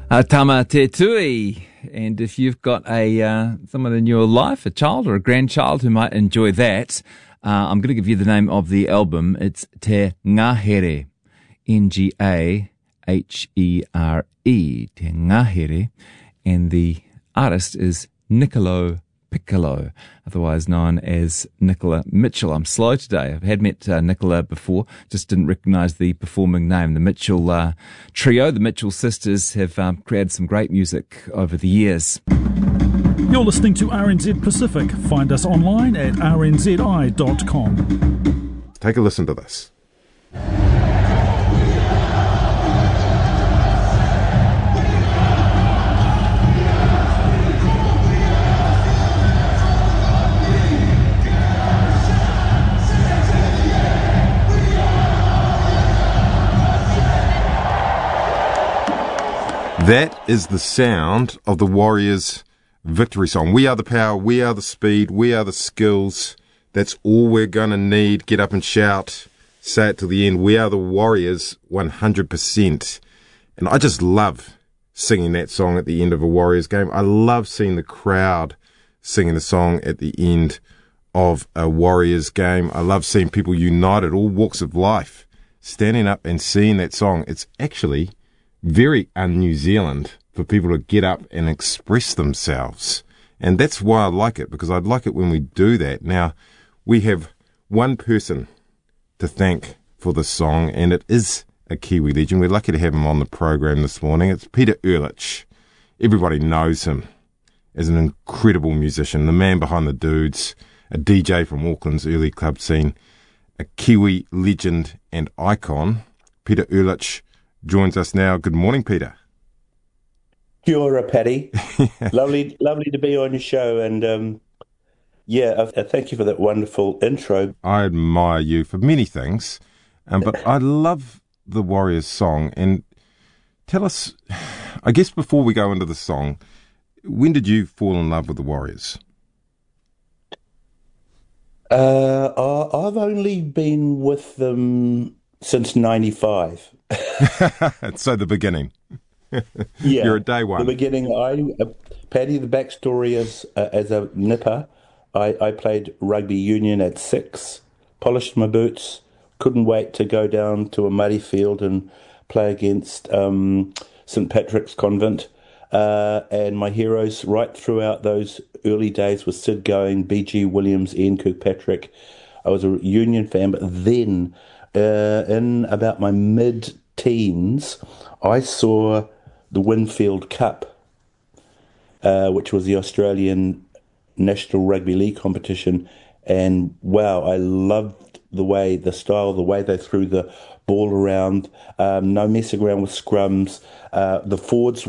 Tama te tui. And if you've got someone in your life, a child or a grandchild who might enjoy that, I'm going to give you the name of the album. It's Te Ngahere, Ngahere, Te Ngahere, and the artist is Niccolo Piccolo, otherwise known as Nicola Mitchell. I'm slow today. I had met Nicola before, just didn't recognise the performing name. The Mitchell trio, the Mitchell sisters, have created some great music over the years. You're listening to RNZ Pacific. Find us online at rnzi.com. Take a listen to this. That is the sound of the Warriors' victory song. We are the power, we are the speed, we are the skills. That's all we're going to need. Get up and shout. Say it to the end. We are the Warriors 100%. And I just love singing that song at the end of a Warriors game. I love seeing the crowd singing the song at the end of a Warriors game. I love seeing people united, all walks of life, standing up and singing that song. It's actually very un-New Zealand for people to get up and express themselves. And that's why I like it, because I'd like it when we do that. Now, we have one person to thank for this song, and it is a Kiwi legend. We're lucky to have him on the program this morning. It's Peter Ehrlich. Everybody knows him as an incredible musician, the man behind the dudes, a DJ from Auckland's early club scene, a Kiwi legend and icon. Peter Ehrlich joins us now. Good morning, Peter. Kia ora, Paddy. Lovely to be on your show, and thank you for that wonderful intro. I admire you for many things, but I love the Warriors song. And tell us, I guess before we go into the song, when did you fall in love with the Warriors? I've only been with them since 95. So the beginning. Yeah, you're a day one. The beginning. Paddy, the backstory is as a nipper, I played rugby union at 6, polished my boots, couldn't wait to go down to a muddy field and play against St Patrick's Convent. And my heroes right throughout those early days were Sid Going, B.G. Williams, Ian Kirkpatrick. I was a Union fan, but then in about my mid-teens, I saw the Winfield Cup, which was the Australian National Rugby League competition, and wow, I loved the style, the way they threw the ball around, no messing around with scrums. The forwards